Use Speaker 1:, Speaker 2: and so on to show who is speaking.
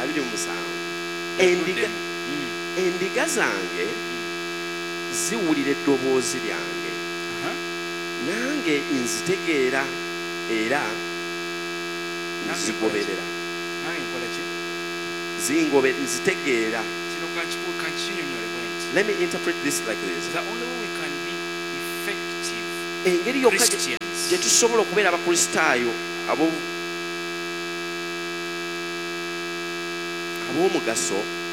Speaker 1: endiga zange ziwulira eddoboozi lyange nange nzitegeera era nzigoberera nzitegeera. Let me interpret this like this.
Speaker 2: The only way we can be effective
Speaker 1: engeri yokka
Speaker 2: Christians
Speaker 1: gye tusobola okubeera abakristaayo ab'omugaso